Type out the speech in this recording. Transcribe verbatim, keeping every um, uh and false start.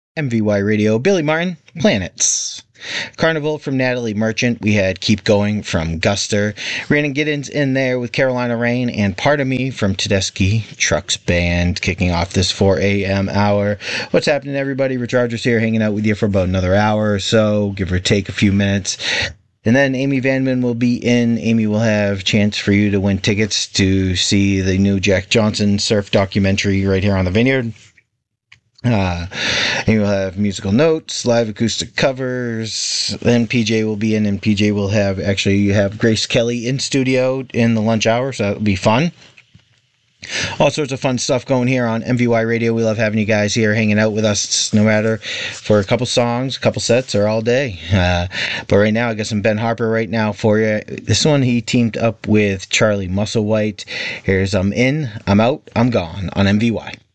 M V Y Radio, Billy Martin, Planets. Carnival from Natalie Merchant. We had Keep Going from Guster. Rhiannon Giddens in there with Carolina Rain, and Part of Me from Tedeschi Trucks Band, kicking off this four a.m. hour. What's happening, everybody? Rich Rogers here, hanging out with you for about another hour or so, give or take a few minutes. And then Amy Vanman will be in. Amy will have a chance for you to win tickets to see the new Jack Johnson surf documentary right here on the Vineyard. Uh, and you'll have musical notes, live acoustic covers. Then P J will be in, and P J will have, actually, you have Grace Kelly in studio in the lunch hour, so that'll be fun. All sorts of fun stuff going here on M V Y Radio. We love having you guys here hanging out with us, no matter for a couple songs, a couple sets, or all day. Uh, but right now, I got some Ben Harper right now for you. This one, he teamed up with Charlie Musselwhite. Here's I'm In, I'm Out, I'm Gone on M V Y.